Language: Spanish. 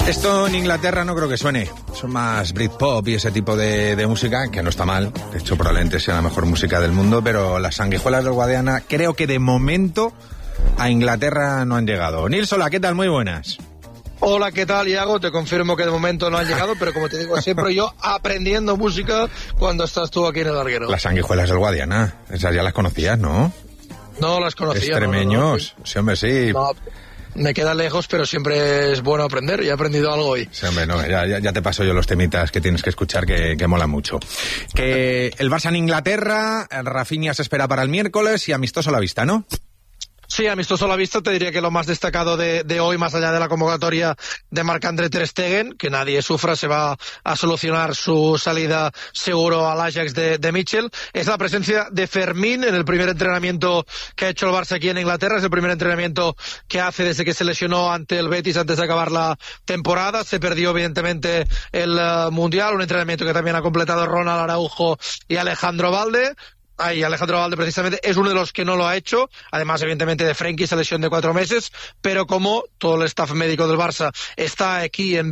Esto en Inglaterra no creo que suene. Son más Britpop y ese tipo de música, que no está mal. De hecho, probablemente sea la mejor música del mundo, pero las Sanguijuelas del Guadiana creo que de momento a Inglaterra no han llegado. Nils, hola, ¿qué tal? Muy buenas. Hola, ¿qué tal, Iago? Te confirmo que de momento no han llegado, pero como te digo siempre, yo aprendiendo música cuando estás tú aquí en el larguero. Las Sanguijuelas del Guadiana, esas ya las conocías, ¿no? No las conocía. Extremeños, no. Sí, hombre, sí. No, me queda lejos, pero siempre es bueno aprender y he aprendido algo hoy. Sí, hombre, no, ya te paso yo los temitas que tienes que escuchar, que mola mucho. Que el Barça en Inglaterra, Rafinha se espera para el miércoles y amistoso a la vista, ¿no? Sí, amistoso a la vista, te diría que lo más destacado de hoy, más allá de la convocatoria de Marc-André Ter Stegen, que nadie sufra, se va a solucionar su salida seguro al Ajax de Mitchell, es la presencia de Fermín en el primer entrenamiento que ha hecho el Barça aquí en Inglaterra. Es el primer entrenamiento que hace desde que se lesionó ante el Betis antes de acabar la temporada. Se perdió evidentemente el Mundial, un entrenamiento que también ha completado Ronald Araujo y Alejandro Valde. Alejandro Valde precisamente es uno de los que no lo ha hecho, además evidentemente de Frenkie, esa lesión de 4 meses, pero como todo el staff médico del Barça está aquí en